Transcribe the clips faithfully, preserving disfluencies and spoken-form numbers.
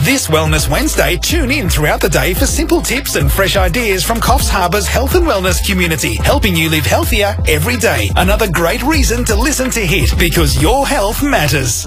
This Wellness Wednesday, tune in throughout the day for simple tips and fresh ideas from Coffs Harbour's health and wellness community, helping you live healthier every day. Another great reason to listen to Hit, because your health matters.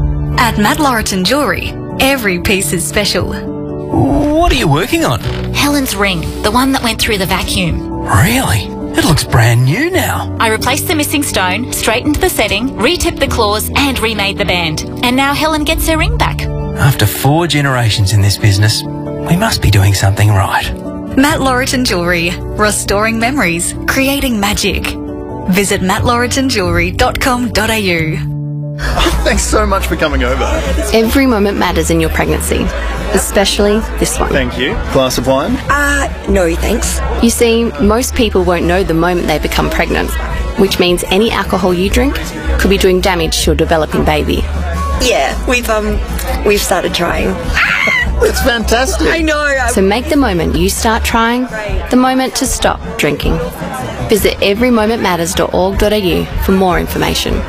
At Matt Laurelton Jewellery, every piece is special. What are you working on? Helen's ring, the one that went through the vacuum. Really? It looks brand new now. I replaced the missing stone, straightened the setting, re-tipped the claws and remade the band. And now Helen gets her ring back. After four generations in this business, we must be doing something right. Matt Laurelton Jewellery, restoring memories, creating magic. Visit matt laurelton jewellery dot com dot a u. Thanks so much for coming over. Every moment matters in your pregnancy, especially this one. Thank you. Glass of wine? Uh, no thanks. You see, most people won't know the moment they become pregnant, which means any alcohol you drink could be doing damage to a developing baby. Yeah, we've um, we've started trying. It's fantastic. I know. I... So make the moment you start trying the moment to stop drinking. Visit every moment matters dot org dot a u for more information.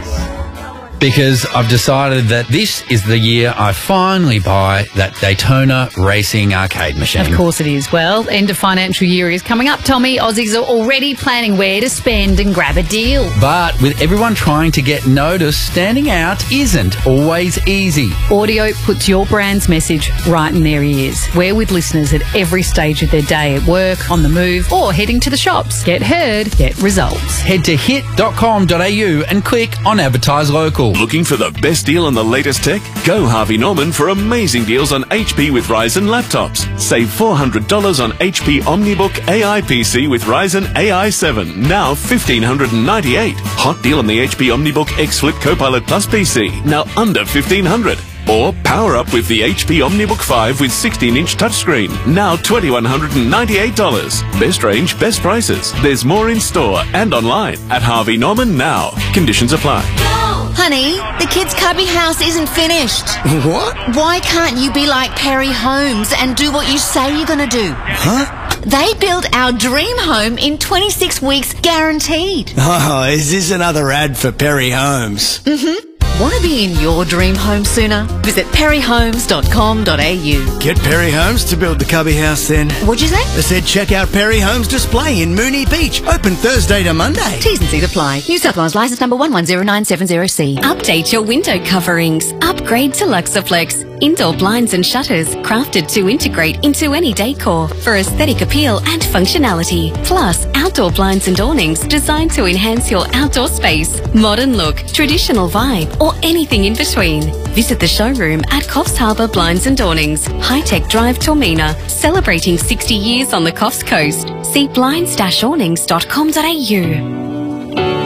Because I've decided that this is the year I finally buy that Daytona racing arcade machine. Of course it is. Well, end of financial year is coming up, Tommy. Aussies are already planning where to spend and grab a deal. But with everyone trying to get noticed, standing out isn't always easy. Audio puts your brand's message right in their ears. We're with listeners at every stage of their day, at work, on the move, or heading to the shops. Get heard, get results. Head to hit dot com dot a u and click on Advertise Local. Looking for the best deal on the latest tech? Go Harvey Norman for amazing deals on H P with Ryzen laptops. Save four hundred dollars on H P OmniBook A I P C with Ryzen A I seven, now fifteen ninety-eight dollars. Hot deal on the H P OmniBook X Flip Copilot Plus P C, now under fifteen hundred dollars. Or power up with the H P OmniBook five with sixteen inch touchscreen, now two thousand one hundred ninety-eight dollars. Best range, best prices. There's more in store and online at Harvey Norman now. Conditions apply. Honey, the kids' cubby house isn't finished. What? Why can't you be like Perry Homes and do what you say you're going to do? Huh? They built our dream home in twenty-six weeks guaranteed. Oh, is this another ad for Perry Homes? Mm-hmm. Want to be in your dream home sooner? Visit perry homes dot com dot a u. Get Perry Homes to build the cubby house then. What'd you say? I said check out Perry Homes display in Moonee Beach. Open Thursday to Monday. T's and C's apply. New South Wales licence number one one zero nine seven zero C. Update your window coverings. Upgrade to Luxaflex. Indoor blinds and shutters crafted to integrate into any decor for aesthetic appeal and functionality. Plus, outdoor blinds and awnings designed to enhance your outdoor space. Modern look, traditional vibe, or anything in between. Visit the showroom at Coffs Harbour Blinds and Awnings, High Tech Drive, Tormina, celebrating sixty years on the Coffs Coast. See blinds dash awnings dot com dot a u.